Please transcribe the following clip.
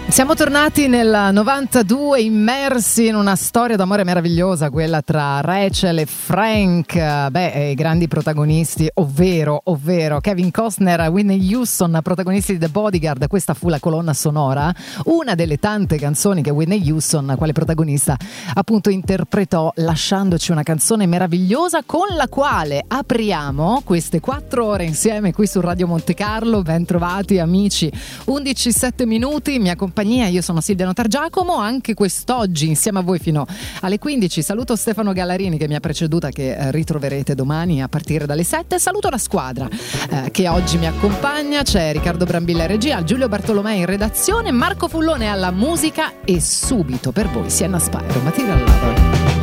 Siamo tornati nel 92, immersi in una storia d'amore meravigliosa, quella tra Rachel e Frank, i grandi protagonisti, ovvero Kevin Costner, Whitney Houston, protagonisti di The Bodyguard. Questa fu la colonna sonora, una delle tante canzoni che Whitney Houston, quale protagonista, appunto interpretò, lasciandoci una canzone meravigliosa con la quale apriamo queste 4 ore insieme qui su Radio Monte Carlo. Ben trovati amici, 11:07 minuti, mi accompagna. Io sono Silvia Notargiacomo, anche quest'oggi insieme a voi fino alle 15. Saluto Stefano Gallarini che mi ha preceduta, che ritroverete domani a partire dalle 7. Saluto la squadra che oggi mi accompagna. C'è Riccardo Brambilla in regia, Giulio Bartolomei in redazione, Marco Fullone alla musica e subito per voi Sienna Spyro, Material Lover.